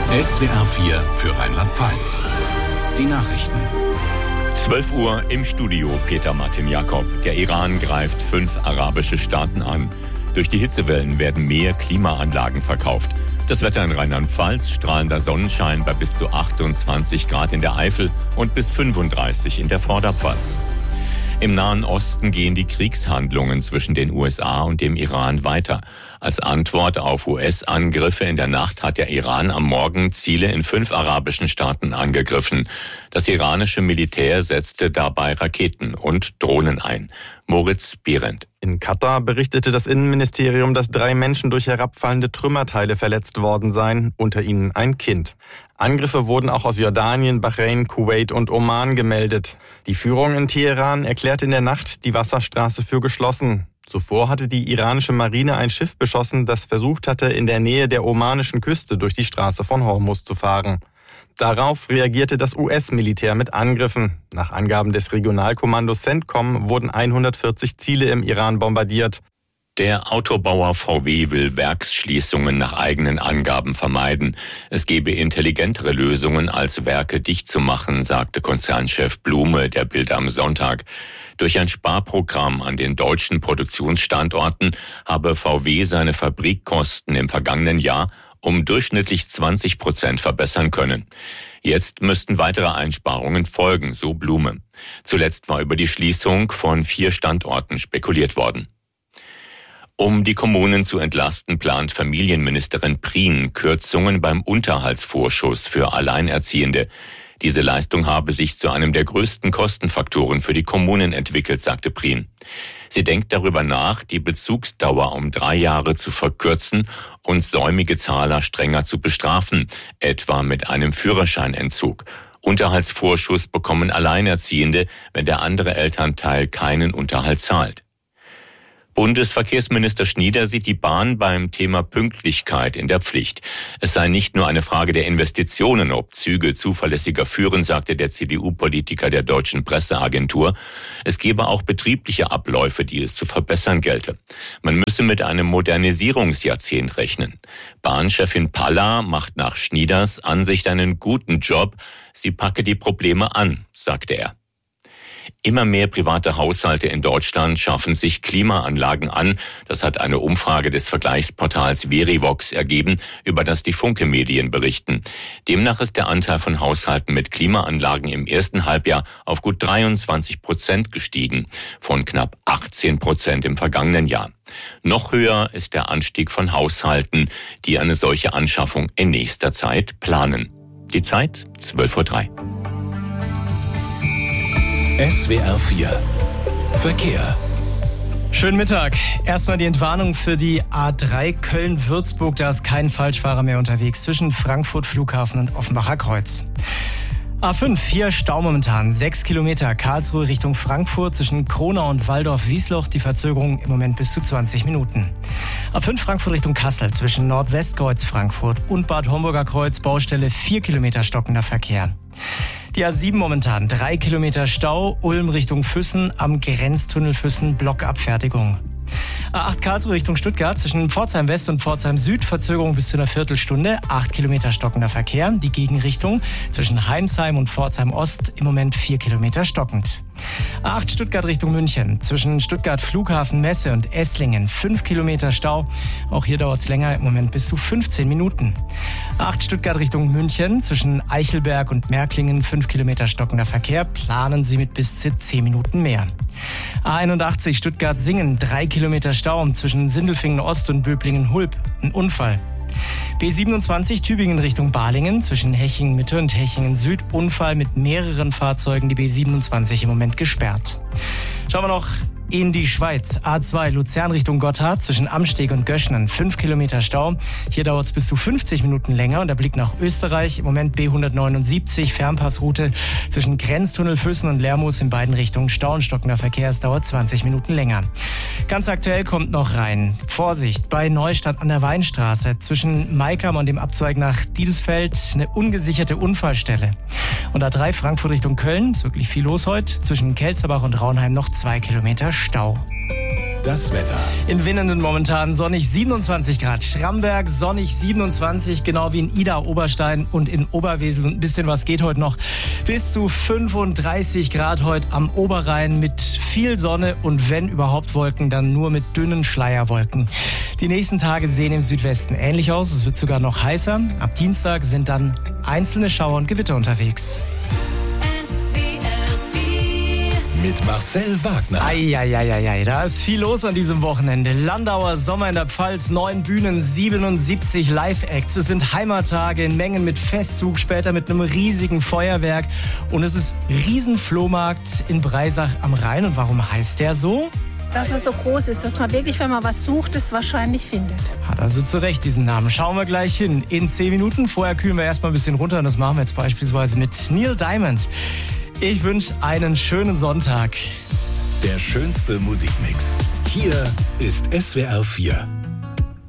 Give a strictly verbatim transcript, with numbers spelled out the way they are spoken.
S W R vier für Rheinland-Pfalz. Die Nachrichten. zwölf Uhr im Studio, Peter Martin Jakob. Der Iran greift fünf arabische Staaten an. Durch die Hitzewellen werden mehr Klimaanlagen verkauft. Das Wetter in Rheinland-Pfalz, strahlender Sonnenschein bei bis zu achtundzwanzig Grad in der Eifel und bis fünfunddreißig in der Vorderpfalz. Im Nahen Osten gehen die Kriegshandlungen zwischen den U S A und dem Iran weiter. Als Antwort auf U S-Angriffe in der Nacht hat der Iran am Morgen Ziele in fünf arabischen Staaten angegriffen. Das iranische Militär setzte dabei Raketen und Drohnen ein. Moritz Behrendt. In Katar berichtete das Innenministerium, dass drei Menschen durch herabfallende Trümmerteile verletzt worden seien, unter ihnen ein Kind. Angriffe wurden auch aus Jordanien, Bahrain, Kuwait und Oman gemeldet. Die Führung in Teheran erklärte in der Nacht die Wasserstraße für geschlossen. Zuvor hatte die iranische Marine ein Schiff beschossen, das versucht hatte, in der Nähe der omanischen Küste durch die Straße von Hormuz zu fahren. Darauf reagierte das U S-Militär mit Angriffen. Nach Angaben des Regionalkommandos CENTCOM wurden hundertvierzig Ziele im Iran bombardiert. Der Autobauer V W will Werksschließungen nach eigenen Angaben vermeiden. Es gebe intelligentere Lösungen, als Werke dicht zu machen, sagte Konzernchef Blume der Bild am Sonntag. Durch ein Sparprogramm an den deutschen Produktionsstandorten habe V W seine Fabrikkosten im vergangenen Jahr um durchschnittlich zwanzig Prozent verbessern können. Jetzt müssten weitere Einsparungen folgen, so Blume. Zuletzt war über die Schließung von vier Standorten spekuliert worden. Um die Kommunen zu entlasten, plant Familienministerin Prien Kürzungen beim Unterhaltsvorschuss für Alleinerziehende. Diese Leistung habe sich zu einem der größten Kostenfaktoren für die Kommunen entwickelt, sagte Prien. Sie denkt darüber nach, die Bezugsdauer um drei Jahre zu verkürzen und säumige Zahler strenger zu bestrafen, etwa mit einem Führerscheinentzug. Unterhaltsvorschuss bekommen Alleinerziehende, wenn der andere Elternteil keinen Unterhalt zahlt. Bundesverkehrsminister Schnieder sieht die Bahn beim Thema Pünktlichkeit in der Pflicht. Es sei nicht nur eine Frage der Investitionen, ob Züge zuverlässiger führen, sagte der C D U-Politiker der Deutschen Presseagentur. Es gebe auch betriebliche Abläufe, die es zu verbessern gelte. Man müsse mit einem Modernisierungsjahrzehnt rechnen. Bahnchefin Palla macht nach Schnieders Ansicht einen guten Job. Sie packe die Probleme an, sagte er. Immer mehr private Haushalte in Deutschland schaffen sich Klimaanlagen an. Das hat eine Umfrage des Vergleichsportals Verivox ergeben, über das die Funke-Medien berichten. Demnach ist der Anteil von Haushalten mit Klimaanlagen im ersten Halbjahr auf gut dreiundzwanzig Prozent gestiegen, von knapp achtzehn Prozent im vergangenen Jahr. Noch höher ist der Anstieg von Haushalten, die eine solche Anschaffung in nächster Zeit planen. Die Zeit zwölf Uhr drei. S W R vier Verkehr. Schönen Mittag. Erstmal die Entwarnung für die A drei Köln-Würzburg. Da ist kein Falschfahrer mehr unterwegs zwischen Frankfurt Flughafen und Offenbacher Kreuz. A fünf, hier Stau momentan. Sechs Kilometer Karlsruhe Richtung Frankfurt zwischen Kronau und Waldorf-Wiesloch. Die Verzögerung im Moment bis zu zwanzig Minuten. A fünf Frankfurt Richtung Kassel zwischen Nordwestkreuz Frankfurt und Bad Homburger Kreuz. Baustelle vier Kilometer stockender Verkehr. Die A sieben momentan, drei Kilometer Stau, Ulm Richtung Füssen, am Grenztunnel Füssen, Blockabfertigung. A acht Karlsruhe Richtung Stuttgart, zwischen Pforzheim West und Pforzheim Süd, Verzögerung bis zu einer Viertelstunde, acht Kilometer stockender Verkehr. Die Gegenrichtung zwischen Heimsheim und Pforzheim Ost, im Moment vier Kilometer stockend. A acht Stuttgart Richtung München, zwischen Stuttgart Flughafen Messe und Esslingen, fünf Kilometer Stau. Auch hier dauert es länger, im Moment bis zu fünfzehn Minuten. A acht Stuttgart Richtung München, zwischen Eichelberg und Märklingen, fünf Kilometer stockender Verkehr. Planen Sie mit bis zu zehn Minuten mehr. A einundachtzig Stuttgart-Singen, drei Kilometer Stau zwischen Sindelfingen Ost und Böblingen-Hulb. Ein Unfall. B siebenundzwanzig Tübingen Richtung Balingen, zwischen Hechingen Mitte und Hechingen Süd. Unfall mit mehreren Fahrzeugen, die B siebenundzwanzig im Moment gesperrt. Schauen wir noch in die Schweiz. A zwei Luzern Richtung Gotthard, zwischen Amsteg und Göschnen, fünf Kilometer Stau. Hier dauert es bis zu fünfzig Minuten länger. Und der Blick nach Österreich, im Moment B hundertneunundsiebzig, Fernpassroute zwischen Grenztunnel Füssen und Lermoos in beiden Richtungen. Stau und stockender Verkehr, es dauert zwanzig Minuten länger. Ganz aktuell kommt noch rein. Vorsicht, bei Neustadt an der Weinstraße, zwischen Maikam und dem Abzweig nach Dielsfeld, eine ungesicherte Unfallstelle. Und A drei Frankfurt Richtung Köln, ist wirklich viel los heute, zwischen Kelzerbach und Raunheim noch zwei Kilometer Stau. Das Wetter. In Winnenden momentan sonnig siebenundzwanzig Grad. Schramberg sonnig siebenundzwanzig, genau wie in Ida, Oberstein und in Oberwesel. Und ein bisschen was geht heute noch. Bis zu fünfunddreißig Grad heute am Oberrhein mit viel Sonne und wenn überhaupt Wolken, dann nur mit dünnen Schleierwolken. Die nächsten Tage sehen im Südwesten ähnlich aus. Es wird sogar noch heißer. Ab Dienstag sind dann einzelne Schauer und Gewitter unterwegs. Mit Marcel Wagner. Eieieiei, da ist viel los an diesem Wochenende. Landauer Sommer in der Pfalz, neun Bühnen, siebenundsiebzig Live-Acts. Es sind Heimattage in Mengen mit Festzug, später mit einem riesigen Feuerwerk. Und es ist Riesenflohmarkt in Breisach am Rhein. Und warum heißt der so? Dass er so groß ist, dass man wirklich, wenn man was sucht, es wahrscheinlich findet. Hat also zu Recht diesen Namen. Schauen wir gleich hin. In zehn Minuten. Vorher kühlen wir erstmal ein bisschen runter. Und das machen wir jetzt beispielsweise mit Neil Diamond. Ich wünsche einen schönen Sonntag. Der schönste Musikmix. Hier ist S W R vier.